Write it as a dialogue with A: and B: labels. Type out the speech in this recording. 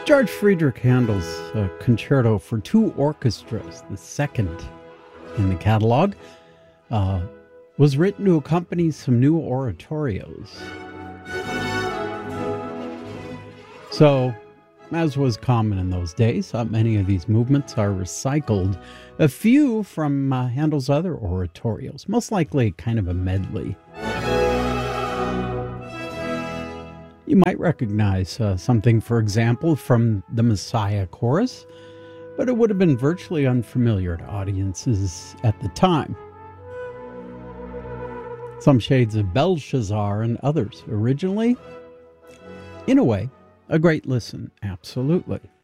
A: George Friedrich Handel's Concerto for Two Orchestras, the second in the catalog, was written to accompany some new oratorios. So, as was common in those days, many of these movements are recycled, a few from Handel's other oratorios, most likely kind of a medley. You might recognize something, for example, from the Messiah chorus, but it would have been virtually unfamiliar to audiences at the time. Some shades of Belshazzar and others. Originally, in a way, a great listen, absolutely.